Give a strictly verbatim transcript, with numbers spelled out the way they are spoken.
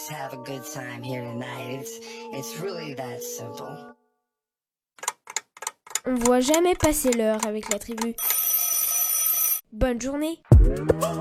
let's have a good time here tonight. It's, it's really that simple. On voit jamais passer l'heure avec la tribu. Bonne journée!